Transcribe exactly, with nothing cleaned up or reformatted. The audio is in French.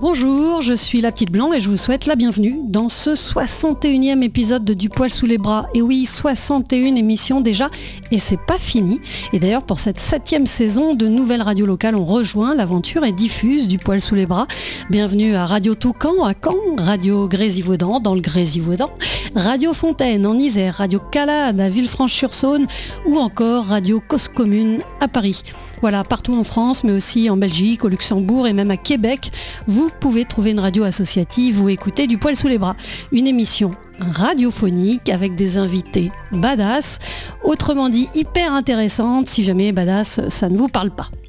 Bonjour, je suis la Petite Blanc et je vous souhaite la bienvenue dans ce soixante et unième épisode de Du Poil sous les bras. Et oui, soixante et une émissions déjà, et c'est pas fini. Et d'ailleurs, pour cette septième saison de nouvelles radios locales, on rejoint l'aventure et diffuse Du Poil sous les bras. Bienvenue à Radio Toucan à Caen, Radio Grésivaudan dans le Grésivaudan, Radio Fontaine en Isère, Radio Calade à Villefranche-sur-Saône ou encore Radio Cause Commune à Paris. Voilà, partout en France, mais aussi en Belgique, au Luxembourg et même à Québec, vous pouvez trouver une radio associative ou écouter Du Poil sous les bras. Une émission radiophonique avec des invités badass, autrement dit hyper intéressante si jamais badass ça ne vous parle pas.